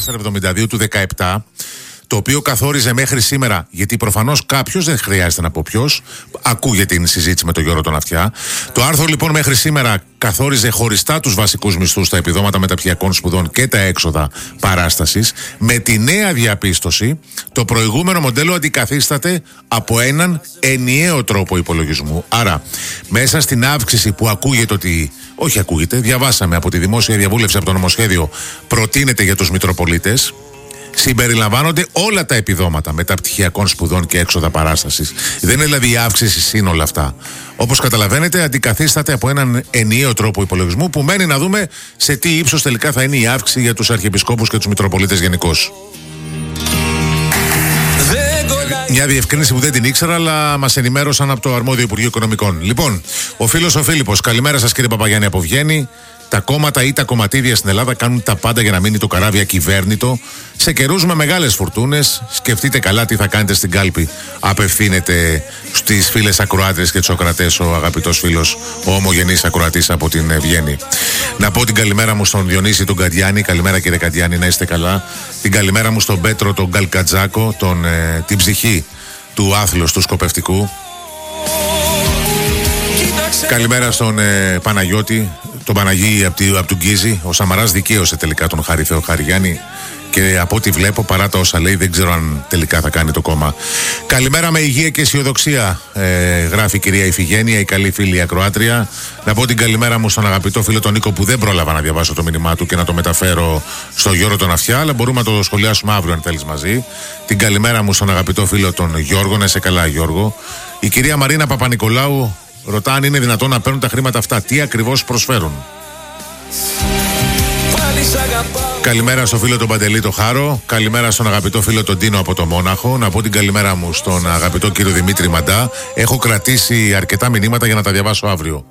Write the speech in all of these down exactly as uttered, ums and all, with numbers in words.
τέσσερα εβδομήντα δύο του δεκαεπτά, το οποίο καθόριζε μέχρι σήμερα, γιατί προφανώς κάποιος, δεν χρειάζεται να πω ποιος, ακούγεται την συζήτηση με τον Γιώργο τον Αυτιά. Το άρθρο λοιπόν μέχρι σήμερα καθόριζε χωριστά τους βασικούς μισθούς, τα επιδόματα μεταπτυχιακών σπουδών και τα έξοδα παράστασης. Με τη νέα διαπίστωση, το προηγούμενο μοντέλο αντικαθίσταται από έναν ενιαίο τρόπο υπολογισμού. Άρα, μέσα στην αύξηση που ακούγεται ότι. Όχι ακούγεται, διαβάσαμε από τη δημόσια διαβούλευση, από το νομοσχέδιο, προτείνεται για τους Μητροπολίτες. Συμπεριλαμβάνονται όλα τα επιδόματα μεταπτυχιακών σπουδών και έξοδα παράστασης. Δεν είναι δηλαδή η αύξηση συν όλα αυτά. Όπως καταλαβαίνετε, αντικαθίσταται από έναν ενιαίο τρόπο υπολογισμού που μένει να δούμε σε τι ύψος τελικά θα είναι η αύξηση για τους Αρχιεπισκόπους και τους Μητροπολίτες γενικώς. Μια διευκρίνηση που δεν την ήξερα, αλλά μας ενημέρωσαν από το αρμόδιο Υπουργείο Οικονομικών. Λοιπόν, ο φίλος ο Φίλιππος, καλημέρα σας κύριε Παπαγιάννη από Βιέννη. Τα κόμματα ή τα κομματίδια στην Ελλάδα κάνουν τα πάντα για να μείνει το καράβι ακυβέρνητο. Σε καιρούς με μεγάλες φουρτούνες, σκεφτείτε καλά τι θα κάνετε στην κάλπη. Απευθύνεται στις φίλες ακροάτριες και τους ακροατές ο αγαπητός φίλος, ο ομογενής ακροατής από την Βιέννη. Να πω την καλημέρα μου στον Διονύση τον Καντιάνη. Καλημέρα κύριε Καντιάνη, να είστε καλά. Την καλημέρα μου στον Πέτρο τον Γκαλκατζάκο, τον, ε, την ψυχή του άθλους του σκοπευτικού. Καλημέρα στον ε, Παναγιώτη, τον Παναγί από απ του Γκίζη. Ο Σαμαράς δικαίωσε τελικά τον Χάρη Θεοχαριγιάννη και από ό,τι βλέπω, παρά τα όσα λέει, δεν ξέρω αν τελικά θα κάνει το κόμμα. Καλημέρα με υγεία και αισιοδοξία, ε, γράφει η κυρία Ιφηγένεια, η καλή φίλη ακροάτρια. Να πω την καλημέρα μου στον αγαπητό φίλο τον Νίκο, που δεν πρόλαβα να διαβάσω το μήνυμά του και να το μεταφέρω στον Γιώργο τον Αυτιά, αλλά μπορούμε να το σχολιάσουμε αύριο αν θέλεις μαζί. Την καλημέρα μου στον αγαπητό φίλο τον Γιώργο, να είσαι καλά Γιώργο. Η κυρία Μαρίνα Παπα-Νικολάου ρωτά αν είναι δυνατόν να παίρνουν τα χρήματα αυτά, τι ακριβώς προσφέρουν. Καλημέρα στο φίλο τον Παντελή το Χάρο. Καλημέρα στον αγαπητό φίλο τον Τίνο από το Μόναχο. Να πω την καλημέρα μου στον αγαπητό κύριο Δημήτρη Μαντά. Έχω κρατήσει αρκετά μηνύματα για να τα διαβάσω αύριο.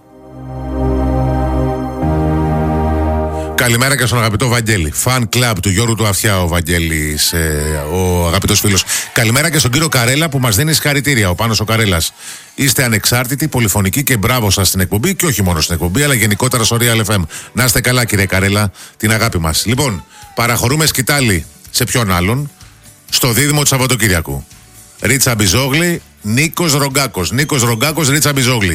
Καλημέρα και στον αγαπητό Βαγγέλη. Fan club του Γιώργου του Αυτιά ο Βαγγέλης, ε, ο αγαπητός φίλος. Καλημέρα και στον κύριο Καρέλα που μας δίνει συγχαρητήρια, ο Πάνος ο Καρέλας. Είστε ανεξάρτητοι, πολυφωνικοί και μπράβο σας στην εκπομπή, και όχι μόνο στην εκπομπή, αλλά γενικότερα στο Real εφ εμ. Να είστε καλά κύριε Καρέλα, την αγάπη μας. Λοιπόν, παραχωρούμε σκητάλη σε ποιον άλλον, στο δίδυμο του Σαββατοκύριακου. Ρίτσα Μπιζόγλη, Νίκος Ρογκάκος. Νίκος Ρογκάκος, Ρίτσα Μπιζόγλη.